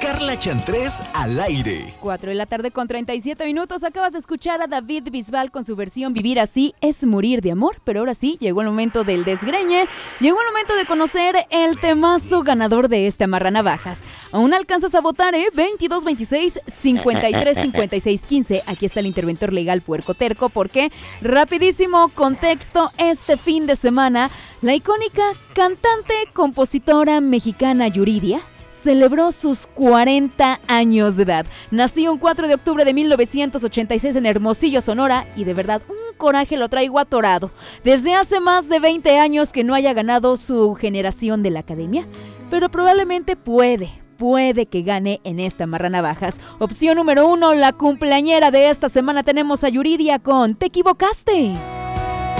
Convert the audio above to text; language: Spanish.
Carla Chantrés al aire. 4 de la tarde con 37 minutos. Acabas de escuchar a David Bisbal con su versión Vivir así es morir de amor. Pero ahora sí, llegó el momento del desgreñe. Llegó el momento de conocer el temazo ganador de este amarranavajas. Aún alcanzas a votar, 22 26 53 56 15. Aquí está el interventor legal Puerco Terco, porque rapidísimo contexto, este fin de semana la icónica cantante, compositora mexicana Yuridia celebró sus 40 años de edad. Nació un 4 de octubre de 1986 en Hermosillo, Sonora, y de verdad un coraje lo traigo atorado. Desde hace más de 20 años que no haya ganado su generación de la academia, pero probablemente puede que gane en esta amarranavajas. Opción número 1, la cumpleañera de esta semana, tenemos a Yuridia con Te equivocaste.